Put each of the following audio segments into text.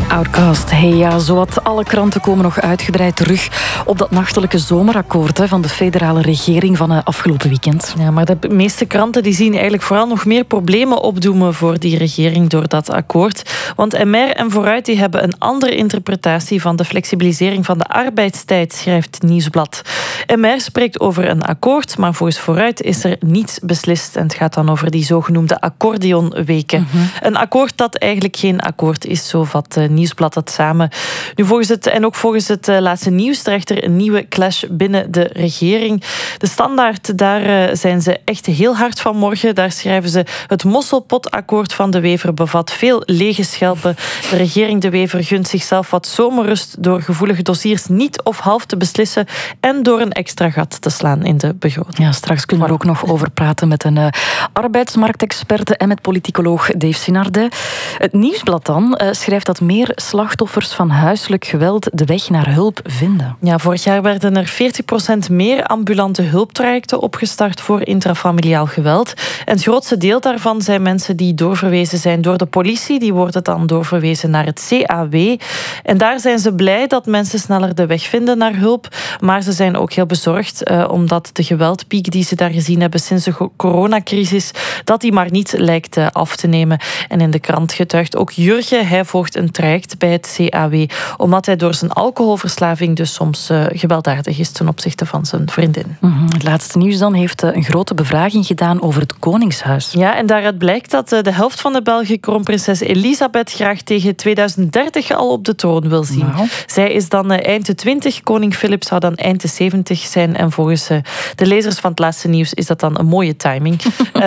Outcast. Hey, ja, zowat alle kranten komen nog uitgebreid terug op dat nachtelijke zomerakkoord van de federale regering van afgelopen weekend. Ja, maar de meeste kranten die zien eigenlijk vooral nog meer problemen opdoemen voor die regering door dat akkoord. Want MR en Vooruit die hebben een andere interpretatie van de flexibilisering van de arbeidstijd, schrijft Nieuwsblad. MR spreekt over een akkoord, maar volgens Vooruit is er niets beslist. En het gaat dan over die zogenoemde accordeonweken. Een akkoord dat eigenlijk geen akkoord is, zo vat Nieuwsblad het samen. Nu, volgens het laatste nieuws dreigt er een nieuwe clash binnen de regering. De Standaard, daar zijn ze echt heel hard van morgen. Daar schrijven ze: het mosselpotakkoord van De Wever bevat veel lege schelpen. De regering De Wever gunt zichzelf wat zomerrust door gevoelige dossiers niet of half te beslissen en door een extra gat te slaan in de begroting. Ja, straks kunnen we er ook nog over praten met een arbeidsmarktexperte en met politicoloog Dave Sinardet. Het Nieuwsblad dan schrijft dat meer slachtoffers van huiselijk geweld de weg naar hulp vinden. Ja, vorig jaar werden er 40% meer ambulante hulptrajecten opgestart voor intrafamiliaal geweld. En het grootste deel daarvan zijn mensen die doorverwezen zijn door de politie. Die worden dan doorverwezen naar het CAW. En daar zijn ze blij dat mensen sneller de weg vinden naar hulp. Maar ze zijn ook heel bezorgd omdat de geweldpiek die ze daar gezien hebben sinds de coronacrisis, dat die maar niet lijkt af te nemen. En in de krant getuigt ook Jurgen. Hij volgt een traject bij het CAW, omdat hij door zijn alcoholverslaving dus soms gewelddadig is ten opzichte van zijn vriendin. Het laatste nieuws dan heeft een grote bevraging gedaan over het Koningshuis. Ja, en daaruit blijkt dat de helft van de Belgen kroonprinses Elisabeth graag tegen 2030 al op de troon wil zien. Nou. Zij is dan eind de 20, koning Filip zou dan eind de 70 zijn en volgens de lezers van het laatste nieuws is dat dan een mooie timing.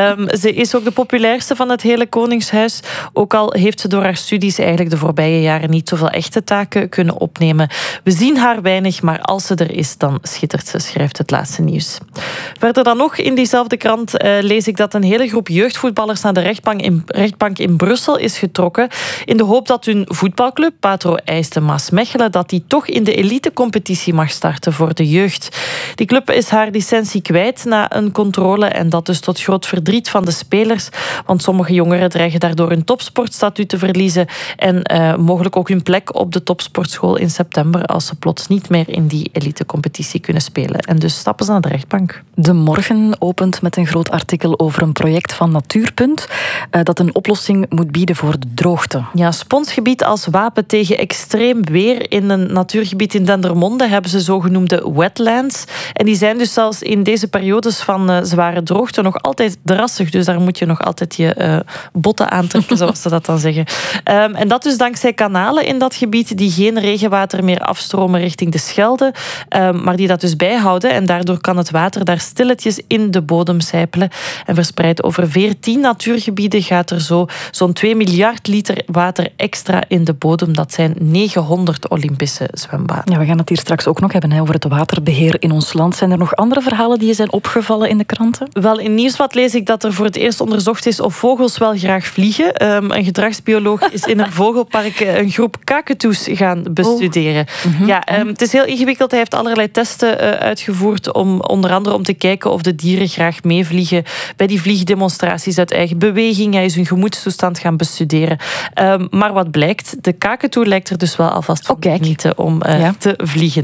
Ze is ook de populairste van het hele Koningshuis, ook al heeft ze door haar studies eigenlijk de voorbije jaren niet zoveel echte taken kunnen opnemen. We zien haar weinig, maar als ze er is, dan schittert ze, schrijft het laatste nieuws. Verder dan nog in diezelfde krant lees ik dat een hele groep jeugdvoetballers naar de rechtbank in Brussel is getrokken in de hoop dat hun voetbalclub, Patro IJsden Maasmechelen, dat die toch in de elitecompetitie mag starten voor de jeugd. Die club is haar licentie kwijt na een controle en dat dus tot groot verdriet van de spelers, want sommige jongeren dreigen daardoor hun topsportstatuut te verliezen en mogelijk ook hun plek op de topsportschool in september als ze plots niet meer in die elitecompetitie kunnen spelen. En dus stappen ze naar de rechtbank. De Morgen opent met een groot artikel over een project van Natuurpunt dat een oplossing moet bieden voor de droogte. Ja, sponsgebied als wapen tegen extreem weer. In een natuurgebied in Dendermonde hebben ze zogenoemde wetlands. En die zijn dus zelfs in deze periodes van zware droogte nog altijd drassig. Dus daar moet je nog altijd je botten aantrekken, zoals ze dat dan zeggen. En dat dus dankzij kanalen in dat gebied die geen regenwater meer afstromen richting de Schelde, maar die dat dus bijhouden. En daardoor kan het water daar stilletjes in de bodem sijpelen. En verspreid over 14 natuurgebieden gaat er zo'n 2 miljard liter water extra in de bodem. Dat zijn 900 Olympische zwembaden. Ja, we gaan het hier straks ook nog hebben over het waterbeheer in ons land. Zijn er nog andere verhalen die je zijn opgevallen in de kranten? Wel, in Nieuwsblad lees ik dat er voor het eerst onderzocht is of vogels wel graag vliegen. Een gedragsbioloog is in een vogelpark een groep kakatoes gaan bestuderen. Ja, het is heel ingewikkeld. Hij heeft allerlei testen uitgevoerd om onder andere om te kijken of de dieren graag meevliegen bij die vliegdemonstraties uit eigen beweging. Hij is hun gemoedstoestand gaan bestuderen. Maar wat blijkt? De kakatoe lijkt er dus wel alvast van te genieten om te vliegen.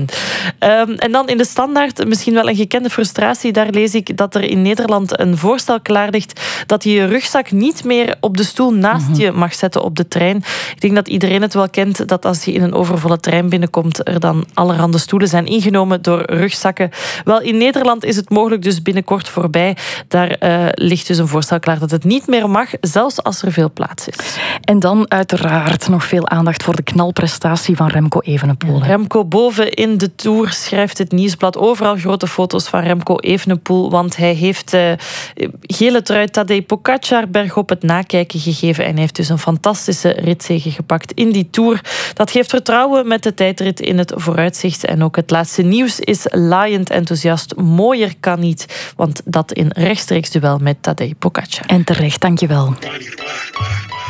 En dan in de Standaard, misschien wel een gekende frustratie, daar lees ik dat er in Nederland een voorstel klaar ligt dat je je rugzak niet meer op de stoel naast je mag zetten op de trein. Ik denk dat iedereen het wel kent, dat als je in een overvolle trein binnenkomt, er dan allerhande stoelen zijn ingenomen door rugzakken. Wel, in Nederland is het mogelijk dus binnenkort voorbij. Daar ligt dus een voorstel klaar dat het niet meer mag, zelfs als er veel plaats is. En dan uiteraard nog veel aandacht voor de knalprestatie van Remco Evenepoel. Remco boven in de Tour, schrijft het Nieuwsblad. Overal grote foto's van Remco Evenepoel, want hij heeft gele trui Tadej Pogačar bergop het nakijken gegeven en heeft dus een fantastische ritzege gepakt in die Tour. Dat geeft vertrouwen met de tijdrit in het vooruitzicht. En ook het laatste nieuws is laaiend enthousiast. Mooier kan niet, want dat in rechtstreeks duel met Tadej Pogačar. En terecht, dankjewel.